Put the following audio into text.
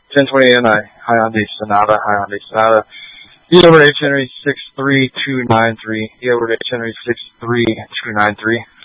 1020 Hyundai Sonata. Year over H Henry 63293. Year over H Henry 63293.